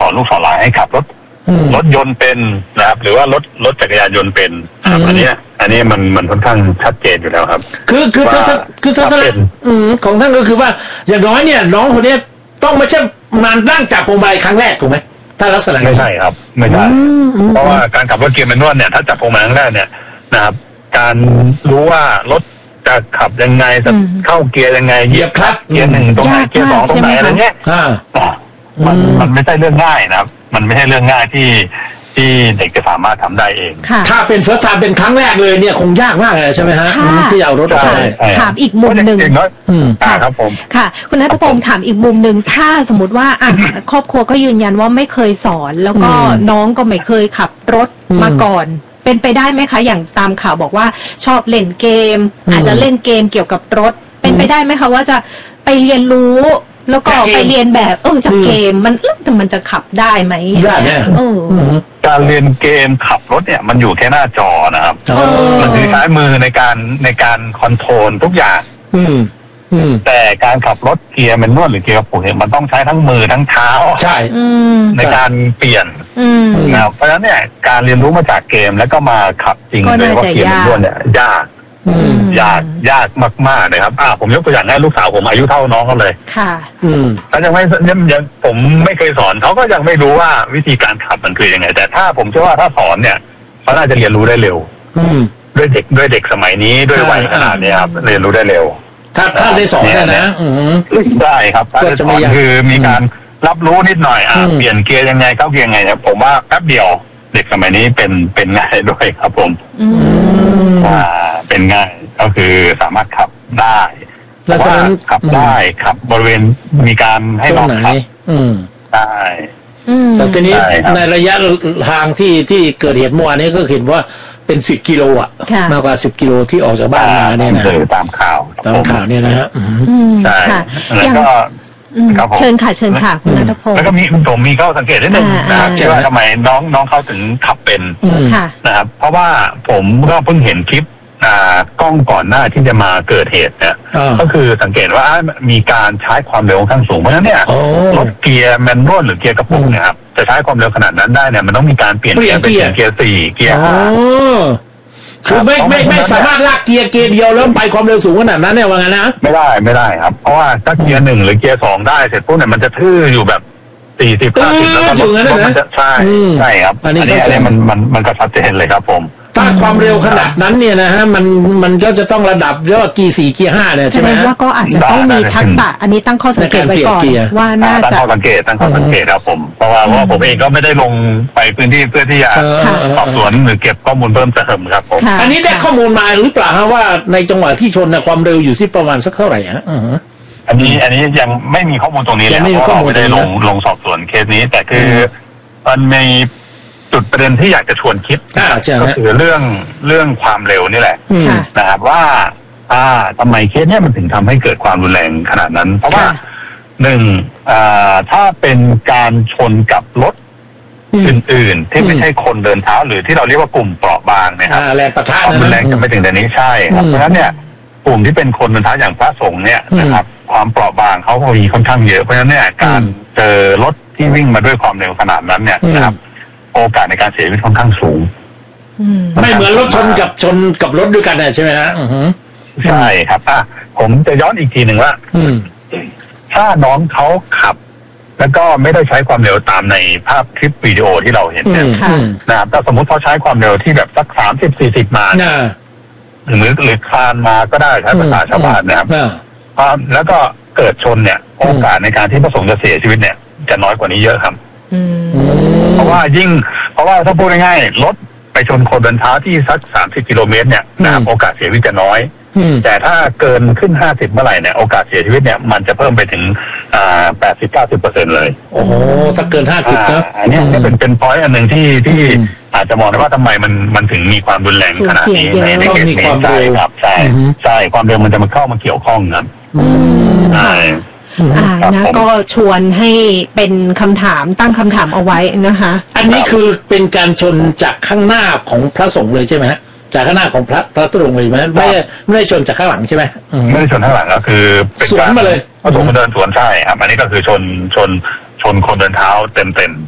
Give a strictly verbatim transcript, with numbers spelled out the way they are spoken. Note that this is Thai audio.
สอนลูกสอนหลานให้ขับรถรถยนต์เป็นนะครับหรือว่ารถรถจักรยานยนต์เป็นอันนี้อันนี้มันมันค่อนข้างชัดเจนอยู่แล้วครับคือคือทัศนคือทัศนะของท่านก็คือว่าอย่างน้อยเนี่ยน้องคนนี้ต้องไม่ใช่มานั่งจับพวงมาลัยครั้งแรกถูกไหมถ้าลักษณะไม่ใช่ครับไม่ใช่เพราะว่าการขับรถเกียร์แมนนวลเนี่ยถ้าจับพวงมาลัยครั้งแรกเนี่ยนะครับการรู้ว่ารถจะขับยังไงจะเข้าเกียร์ยังไงเหยียบคลัตช์เกียร์หนึ่งตรงไหนเกียร์สองตรงไหนอะไรเงี้ยมันมันไม่ใช่เรื่องง่ายนะครับมันไม่ใช่เรื่องง่ายที่ที่เด็กจะสามารถทำได้เองถ้าเป็นเฟิร์สไทม์เป็นครั้งแรกเลยเนี่ยคงยากมากเลยใช่ไหมฮะที่เอารถไปถามอีกมุมหนึ่งค่ะครับผมค่ะคุณณัฐพงศ์ถามอีกมุมหนึ่งถ้าสมมติว่าอ่ะครอบครัวก็ยืนยันว่าไม่เคยสอนแล้วก็น้องก็ไม่เคยขับรถมาก่อนเป็นไปได้ไหมคะอย่างตามข่าวบอกว่าชอบเล่นเกมอาจจะเล่นเกมเกี่ยวกับรถเป็นไปได้ไหมคะว่าจะไปเรียนรู้แล้วก็ไปเรียนแบบเออจากเกมมันแต่มันจะขับได้ไหมได้แน่การเรียนเกมขับรถเนี่ยมันอยู่แค่หน้าจอนะครับมันคือใช้มือในการในการคอนโทรลทุกอย่างแต่การขับรถเกียร์แมนนวลหรือเกียร์กระปุกเนี่ยมันต้องใช้ทั้งมือทั้งเท้าใช่ในการเปลี่ยนนะครับเพราะฉะนั้นเนี่ยการเรียนรู้มาจากเกมแล้วก็มาขับจริงโดยว่าเกียร์แมนนวลเนี่ยยากยากยากมากๆเลยครับอ่าผมยกตัวอย่างให้ลูกสาวผมอายุเท่าน้องเขาเลยค่ะถ้ายังไม่ยังยังผมไม่เคยสอนเขาก็ยังไม่รู้ว่าวิธีการขับมันคือยังไงแต่ถ้าผมเชื่อว่าถ้าสอนเนี่ยเขาน่าจะเรียนรู้ได้เร็วด้วยเด็กด้วยเด็กสมัยนี้ด้วยวัยขนาดนี้ครับเรียนรู้ได้เร็วถ้าถ้าได้สอนนะได้ครับถ้าได้สอนคือมีการรับรู้นิดหน่อยอ่าเปลี่ยนเกียร์ยังไงเข้าเกียร์ยังไงเนี่ยผมว่าแป๊บเดียวเด็กสมัยนี้เป็นเป็นง่ายด้วยครับผมอ่าเป็นง่ายก็คือสามารถขับได้แต่ว่าขับได้ขับบริเวณมีการให้ลองขับได้แต่ทีนี้ในระยะทางที่ที่เกิดเหตุเมื่อวานนี้ก็เห็นว่าเป็นสิบกิโลอ่ะมากกว่าสิบกิโลที่ออกจากบ้านมาเนี่ยนะตามข่าวตามข่าวเนี่ยนะฮะใช่แล้วก็เชิญค่ะเชิญค่ะคุณณัฐพงศ์แล้วก็มีผมมีข้อสังเกตนิดนึงนะครับที่ว่าทำไมน้องน้องเขาถึงขับเป็นนะครับเพราะว่าผมก็เพิ่งเห็นคลิปกล้องก่อนหน้าที่จะมาเกิดเหตุเนี่ยก็คือสังเกตว่ามีการใช้ความเร็วค่อนข้างสูงเพราะฉะนั้นเนี่ยรถเกียร์แมนนวลหรือเกียร์กระปุกเนี่ยครับจะใช้ความเร็วขนาดนั้นได้เนี่ยมันต้องมีการเปลี่ยนเกียร์เป็นเกียร์สี่เกียร์ห้าคือไม่ไม่ไม่สามารถลากเกียร์เกียร์เดียวแล้วไปความเร็วสูงขนาดนั้นเนี่ยว่าไงนะไม่ได้ไม่ได้ครับเพราะว่าถ้าเกียร์หนึ่งหรือเกียร์สองได้เสร็จปุ๊บเนี่ยมันจะทื่ออยู่แบบสี่สิบห้าสิบแล้วก็รถมันจะใช่ใช่ครับอันนี้อันนี้มันมันมันก็ชัดเจนเลยครับผมถ้าความเร็วขนาดนั้นเนี่ยนะฮะมันมันก็จะต้องระดับเรียกว่าเกียร์สี่เกียร์ห้าเนี่ยใช่ไหมว่าก็อาจจะต้องมีทักษะอันนี้ตั้งข้อสังเกตไว้ก่อนว่าน่าจะตั้งข้อสังเกตตั้งข้อสังเกตครับผมเพราะว่าว่าผมเองก็ไม่ได้ลงไปพื้นที่เพื่อที่จะสอบสวนหรือเก็บข้อมูลเพิ่มเติมครับผมอันนี้ได้ข้อมูลมาหรือเปล่าฮะว่าในจังหวะที่ชนนะความเร็วอยู่ที่ประมาณสักเท่าไหร่ฮะอันนี้อันนี้ยังไม่มีข้อมูลตรงนี้เลยเพราะเราไม่ได้ลงลงสอบสวนเคสนี้แต่คือมันมีจุดประเด็นที่อยากจะชวนคิดก็คือเรื่องเรื่องความเร็วนี่แหละนะครับว่าอ่าทำไมเคสเนี้ยมันถึงทำให้เกิดความรุนแรงขนาดนั้นเพราะว่าหนึ่งอ่าถ้าเป็นการชนกับรถอื่นๆที่ไม่ใช่คนเดินเท้าหรือที่เราเรียกว่ากลุ่มเปราะบางนะครับแรงประทะความรุนแรงจะไม่ถึงแต่นี้ใช่ครับเพราะฉะนั้นเนี่ยกลุ่มที่เป็นคนเดินเท้าอย่างพระสงฆ์เนี่ยนะครับความเปราะบางเขามีค่อนข้างเยอะเพราะฉะนั้นเนี่ยการเจอรถที่วิ่งมาด้วยความเร็วขนาดนั้นเนี่ยนะครับโอกาสในการเสียชีวิตค่อนข้างสูงไม่เหมือนรถชนกับชนกับรถด้วยกันใช่ไหมฮะใช่ครับอ่ะผมจะย้อนอีกทีหนึ่งว่าถ้าน้องเขาขับแล้วก็ไม่ได้ใช้ความเร็วตามในภาพคลิปวิดีโอที่เราเห็นเนี่ยนะครับถ้าสมมติเขาใช้ความเร็วที่แบบสักสามสิบสี่สิบมาหรือหรือคลานมาก็ได้ใช้ภาษาชาวบ้านนะครับแล้วก็เกิดชนเนี่ยโอกาสในการที่ประสงค์จะเสียชีวิตเนี่ยจะน้อยกว่านี้เยอะครับเพราะว่ายิ่งเพราะว่าถ้าพูดง่ายๆรถไปชนคนเดินเท้าที่สักสามสิบกิโลเมตรเนี่ยนะครับโอกาสเสียชีวิตจะน้อยแต่ถ้าเกินขึ้นห้าสิบเมื่อไหร่เนี่ยโอกาสเสียชีวิตเนี่ยมันจะเพิ่มไปถึงอ่าแปดสิบเก้าสิบเปอร์เซ็นต์เลยโอ้โหถ้าเกินห้าสิบนะอันนี้เป็นเป็นพอยต์อันหนึ่งที่ที่อาจจะมองได้ว่าทำไมมันมันถึงมีความรุนแรงขนาดนี้ในในเกมนี้ใช่ครับใช่ใช่ความเร็วมันจะมาเข้ามาเกี่ยวข้องครับใช่อ่านะก็ชวนให้เป็นคำถามตั้งคำถามเอาไว้นะคะอันนี้คือเป็นการชนจากข้างหน้าของพระสงฆ์เลยใช่ไหมฮะจากข้างหน้าของพระพระตุลงเลยไหมไม่ไม่ได้ชนจากข้างหลังใช่ไหมไม่ได้ชนข้างหลังก็คือสวนมาเลยพระสงฆ์มาเดินสวนใช่ครับอันนี้ก็คือชนชนชนคนเดินเท้าเต็มเต็ม